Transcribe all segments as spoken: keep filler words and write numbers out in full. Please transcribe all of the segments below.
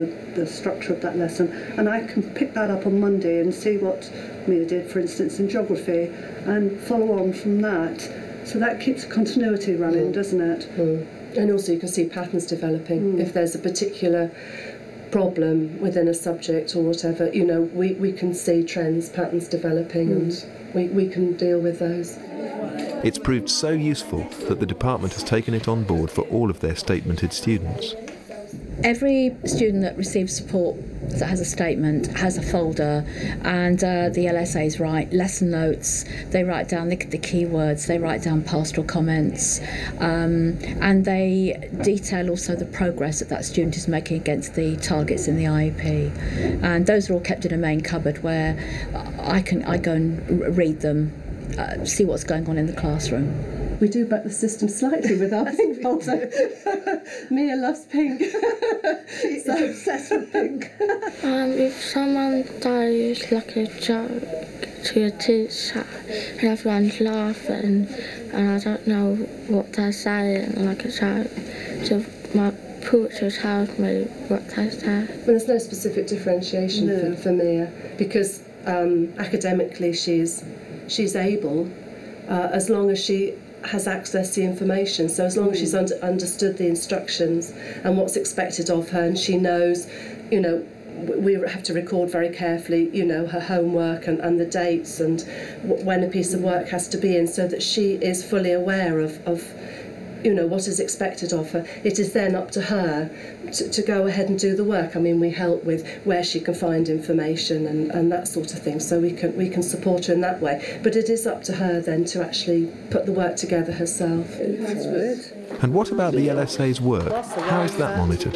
the structure of that lesson, and I can pick that up on Monday and see what Mia did, for instance, in geography, and follow on from that. So that keeps continuity running, mm. doesn't it? Mm. And also you can see patterns developing. Mm. If there's a particular problem within a subject or whatever, you know, we, we can see trends, patterns developing, mm. and we, we can deal with those. It's proved so useful that the department has taken it on board for all of their statemented students. Every student that receives support that has a statement has a folder, and uh, the L S As write lesson notes, they write down the, the key words, they write down pastoral comments, um, and they detail also the progress that that student is making against the targets in the I E P. And those are all kept in a main cupboard where I can I go and read them, uh, see what's going on in the classroom. We do buck the system slightly with our pink folder. Mia loves pink. She's so obsessed with pink. Um, if someone does like a joke to a teacher and everyone's laughing and I don't know what they're saying, like a joke, so my teacher tells me what they say. Well, there's no specific differentiation no. for, for Mia, because um, academically she's she's able, uh, as long as she has access to information. So as long mm. as she's under, understood the instructions and what's expected of her, and she knows, you know, we have to record very carefully, you know, her homework and, and the dates and w when a piece of work has to be in, so that she is fully aware of, of you know, what is expected of her. It is then up to her to, to go ahead and do the work. I mean, we help with where she can find information and, and that sort of thing, so we can we can support her in that way. But it is up to her then to actually put the work together herself. And what about the L S A's work? How is that monitored?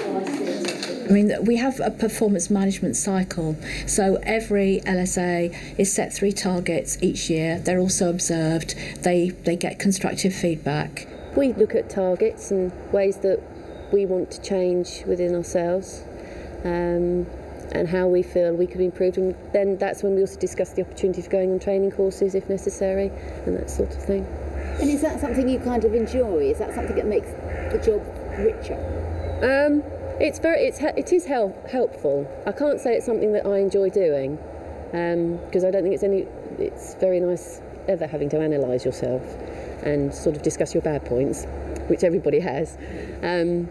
I mean, we have a performance management cycle, so every L S A is set three targets each year. They're also observed. They, they get constructive feedback. We look at targets and ways that we want to change within ourselves, um, and how we feel we could improve, and then that's when we also discuss the opportunity for going on training courses if necessary and that sort of thing. And is that something you kind of enjoy? Is that something that makes the job richer? Um, it's very, it's, it is help, helpful. I can't say it's something that I enjoy doing, because um, I don't think it's any. It's very nice ever having to analyse yourself and sort of discuss your bad points, which everybody has. Um,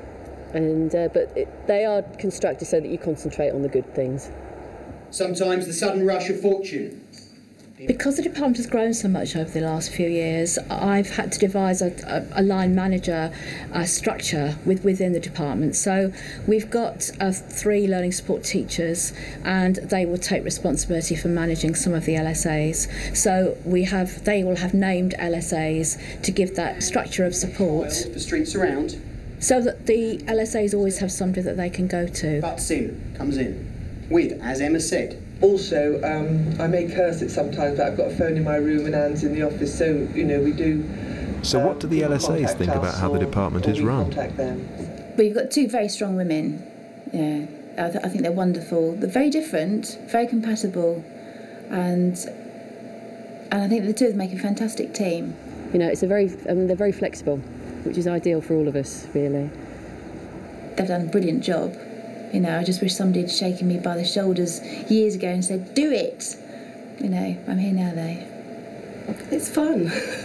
and uh, but it, they are constructed so that you concentrate on the good things. Sometimes the sudden rush of fortune. Because the department has grown so much over the last few years, I've had to devise a, a, a line manager uh, structure with, within the department. So we've got uh, three learning support teachers, and they will take responsibility for managing some of the L S As. So we have, they will have named L S As to give that structure of support. The streets around. So that the L S As always have somebody that they can go to. Butts in, comes in, with, as Emma said. Also, um, I may curse it sometimes, but I've got a phone in my room and Anne's in the office, so, you know, we do... So um, what do the L S As think about how the department is run? We've got two very strong women. Yeah, I, th I think they're wonderful. They're very different, very compatible, and and I think the two of them make a fantastic team. You know, it's a very, I mean, they're very flexible, which is ideal for all of us, really. They've done a brilliant job. You know, I just wish somebody had shaken me by the shoulders years ago and said, do it! You know, I'm here now, though. It's fun.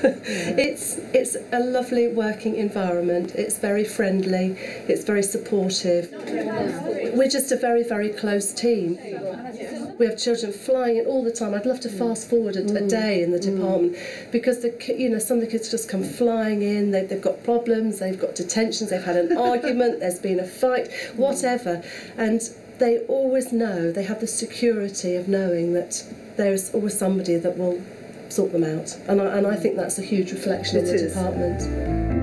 it's, it's a lovely working environment. It's very friendly. It's very supportive. We're just a very, very close team. We have children flying in all the time. I'd love to fast forward a, a day in the department, because the you know some of the kids just come flying in. They, they've got problems, they've got detentions, they've had an argument, there's been a fight, whatever, and they always know, they have the security of knowing that there's always somebody that will sort them out, and I, and I think that's a huge reflection of the department.